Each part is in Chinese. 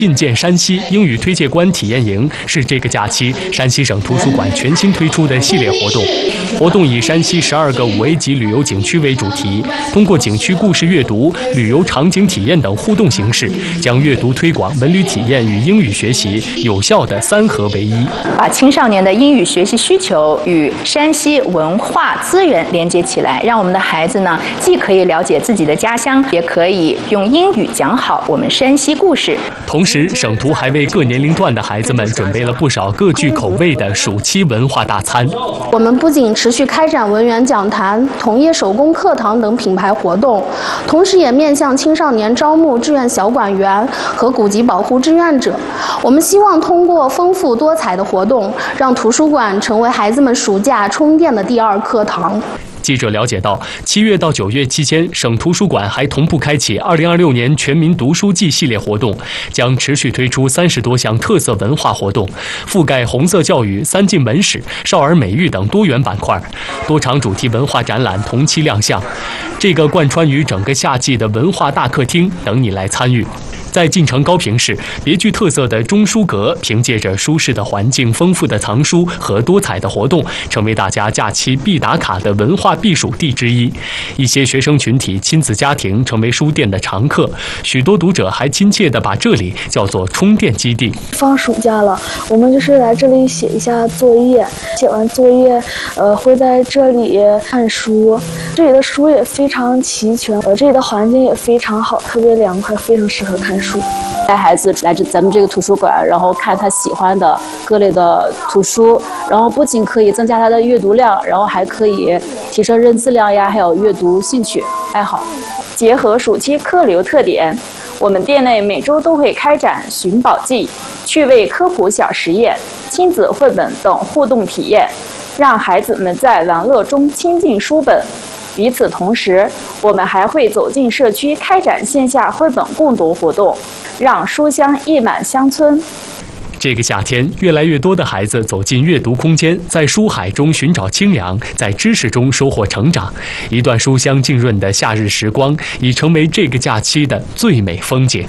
觐见山西英语推介官体验营是这个假期山西省图书馆全新推出的系列活动。活动以山西12个5A 级旅游景区为主题，通过景区故事阅读、旅游场景体验等互动形式，将阅读推广、文旅体验与英语学习有效的3合为一， 把青少年的英语学习需求与山西文化资源连接起来，让我们的孩子呢，既可以了解自己的家乡，也可以用英语讲好我们山西故事。 同时，省图还为各年龄段的孩子们准备了不少各具口味的暑期文化大餐。 我们不仅持续开展文员讲坛、同业手工课堂等品牌活动，同时也面向青少年招募志愿小馆员和古籍保护志愿者。我们希望通过丰富多彩的活动，让图书馆成为孩子们暑假充电的第2课堂。 记者了解到，7月到9月期间，省图书馆还同步开启2026年全民读书季系列活动，将持续推出30多项特色文化活动，覆盖红色教育、3晋文史、少儿美育等多元板块，多场主题文化展览同期亮相。这个贯穿于整个夏季的文化大客厅等你来参与。在晋城高平市，别具特色的中书阁凭借着舒适的环境、丰富的藏书和多彩的活动，成为大家假期必打卡的文化避暑地之一。一些学生群体、亲子家庭成为书店的常客，许多读者还亲切地把这里叫做充电基地。 放暑假了，我们就是来这里写一下作业，写完作业，会在这里看书。这里的书也非常齐全，这里的环境也非常好，特别凉快，非常适合看书。 带孩子来咱们这个图书馆，然后看他喜欢的各类的图书，然后不仅可以增加他的阅读量，然后还可以提升认字量呀，还有阅读兴趣爱好。 结合暑期客流特点，我们店内每周都会开展寻宝记、趣味科普小实验、亲子绘本等互动体验，让孩子们在玩乐中亲近书本。与此同时，我们还会走进社区开展线下绘本共读活动，让书香溢满乡村。 这个夏天，越来越多的孩子走进阅读空间，在书海中寻找清凉，在知识中收获成长。一段书香浸润的夏日时光，已成为这个假期的最美风景。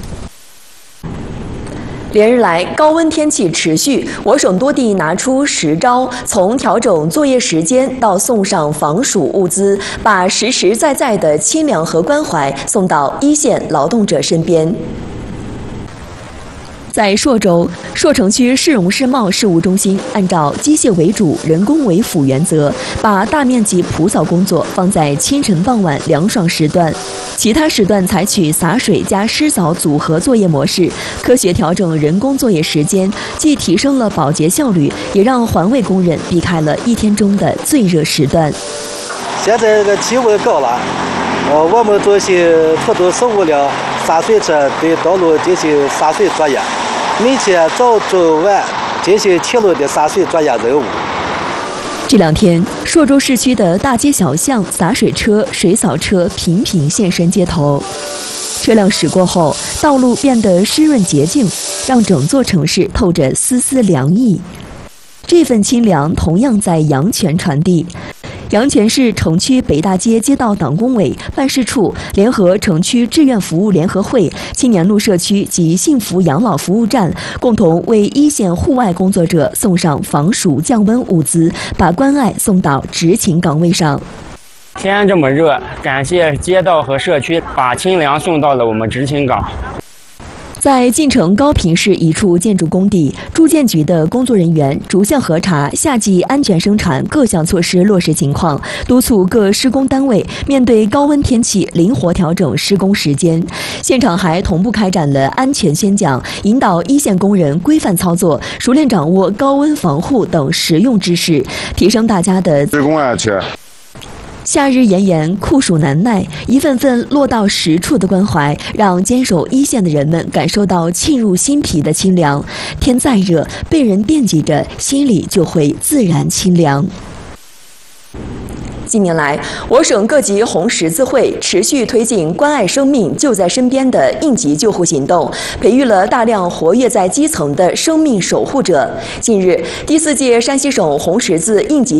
连日来，高温天气持续，我省多地拿出10招，从调整作业时间到送上防暑物资，把实实在在的清凉和关怀送到一线劳动者身边。在朔州，朔城区市容市貌事务中心按照机械为主、人工为辅原则，把大面积普扫工作放在清晨傍晚凉爽时段，其他时段采取洒水加湿扫组合作业模式，科学调整人工作业时间，既提升了保洁效率，也让环卫工人避开了一天中的最热时段。 现在这个气温高了，我们做些普通生物量洒水车对道路进行洒水作业，每天早中晚进行7轮的洒水作业任务。 这2天，朔州市区的大街小巷洒水车、水扫车频频现身街头。车辆驶过后，道路变得湿润洁净，让整座城市透着丝丝凉意。这份清凉同样在阳泉传递。阳泉市城区北大街街道党工委办事处联合城区志愿服务联合会、青年路社区及幸福养老服务站，共同为一线户外工作者送上防暑降温物资，把关爱送到执勤岗位上。 天这么热，感谢街道和社区把清凉送到了我们执勤岗。 在晋城高平市一处建筑工地，住建局的工作人员逐项核查夏季安全生产各项措施落实情况，督促各施工单位面对高温天气灵活调整施工时间。现场还同步开展了安全宣讲，引导一线工人规范操作，熟练掌握高温防护等实用知识，提升大家的施工安全。 夏日炎炎，酷暑难耐，一份份落到实处的关怀，让坚守一线的人们感受到沁入心脾的清凉。天再热，被人惦记着，心里就会自然清凉。近年来，我省各级红十字会持续推进关爱生命就在身边的应急救护行动，培育了大量活跃在基层的生命守护者。近日，第4届山西省红十字应急